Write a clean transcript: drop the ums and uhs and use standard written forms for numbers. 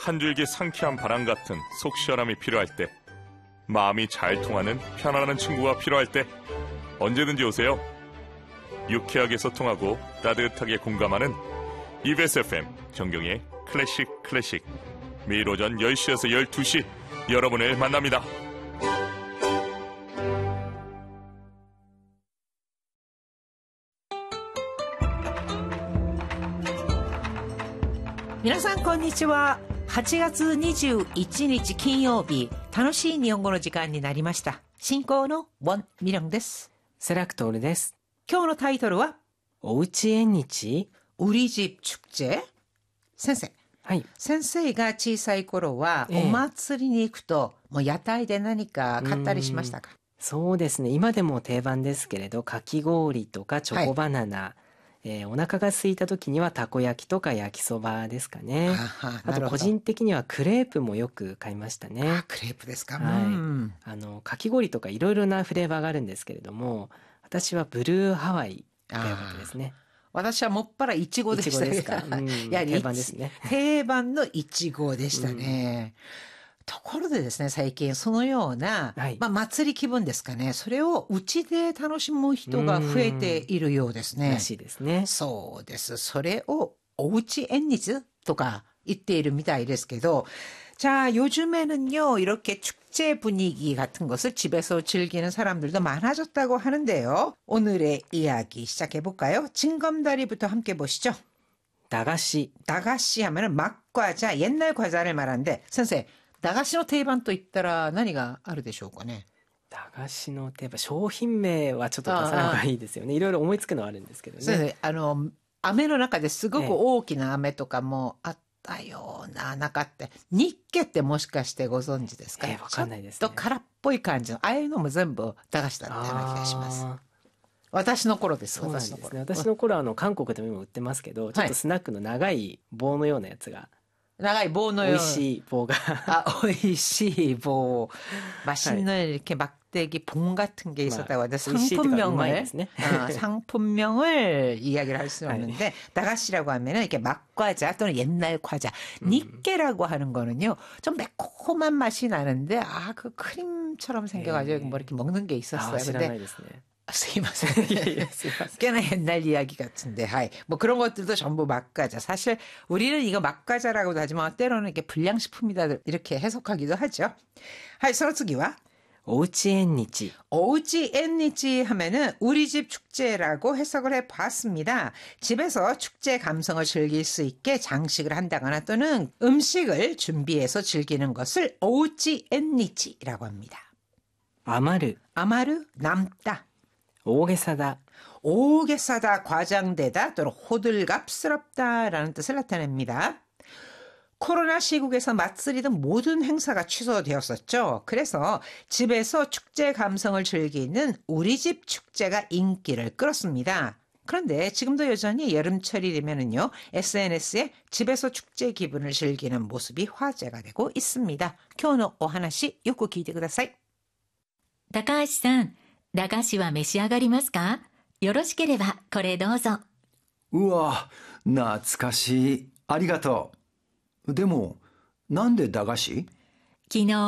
한 줄기 상쾌한 바람 같은 속 시원함이 필요할 때, 마음이 잘 통하는 편안한 친구가 필요할 때 언제든지 오세요. 유쾌하게 소통하고 따뜻하게 공감하는 EBS FM 정경의 클래식 매일 오전 10시에서 12시 여러분을 만납니다. 皆さんこんにちは。8月21日金曜日、楽しい日本語の時間になりました。進行のウォン・ミリョンです。 セラクトールです。 今日のタイトルはおうち縁日 우리집축제。先生、 はい、 先生が小さい頃はお祭りに行くと、もう屋台で何か買ったりしましたか？ そうですね、今でも定番ですけれど、かき氷とかチョコバナナ、お腹が空いた時にはたこ焼きとか焼きそばですかね。あと個人的にはクレープもよく買いましたね。 クレープですか？ はい、かき氷とかいろいろなフレーバーがあるんですけれども、私はブルーハワイが良かったですね。 私はもっぱらイチゴでしたね。 イチゴですか？定番ですね。 定番のイチゴでしたね。ところでですね、最近そのような、祭り気分ですかね、それをうちで楽しむ人が増えているようですね。 らしいですね。 そうです。それをおうち縁日とか言っているみたいですけど、자, 요즘에는요, 이렇게 축제 분위기 같은 것을 집에서 즐기는 사람들도 많아졌다고 하는데요. 오늘의 이야기 시작해볼까요? 징검다리부터 함께 보시죠. 다가시. 다가시 하면은 막과자, 옛날 과자를 말하는데, 선생, 駄菓子の定番といったら何があるでしょうかね。 駄菓子の定番、商品名はちょっと出さない方がいいですよね。いろいろ思いつくのはあるんですけどね。 そうですね。飴の中ですごく大きな飴とかもあったような、中って、ニッケってもしかしてご存知ですか？ わかんないですね。 ちょっと空っぽい感じの、ああいうのも全部駄菓子だったような気がします。私の頃です。 そうなんですね。私の頃は韓国でも今売ってますけど、ちょっとスナックの長い棒のようなやつが。 長い棒のような。 美味しい棒が。 美味しい棒。맛있는 이렇게 막대기 봉 같은 게 있었다고 하는데 상품명을 이야기를 할 수는 없는데 다가시라고 하면은 이렇게 막과자 또는 옛날 과자. 니케라고 하는 거는요. 좀 매콤한 맛이 나는데 그 크림처럼 생겨가지고 뭐 이렇게 먹는 게 있었어요. 근데 すいません。꽤나 옛날 이야기 같은데, 뭐 그런 것들도 전부 막과자. 사실 우리는 이거 막과자라고도 하지만 때로는 이게 불량식품이다 이렇게 해석하기도 하죠. その次はおうち縁日。 おうち縁日하면은 우리 집 축제라고 해석을 해봤습니다. 집에서 축제 감성을 즐길 수 있게 장식을 한다거나 또는 음식을 준비해서 즐기는 것을おうち縁日라고 합니다. 余る、 남다. 오게사다. 오게사다, 과장되다 또는 호들갑스럽다라는 뜻을 나타냅니다. 코로나 시국에서 맞쓰리 등 모든 행사가 취소되었었죠. 그래서 집에서 축제 감성을 즐기는 우리 집 축제가 인기를 끌었습니다. 그런데 지금도 여전히 여름철이 되면은요, SNS에 집에서 축제 기분을 즐기는 모습이 화제가 되고 있습니다. 今日のお話よく聞いてください。 高橋さん、駄菓子は召し上がりますか？よろしければこれどうぞ。 うわ、懐かしい。ありがとう。でも、なんで駄菓子？ 昨日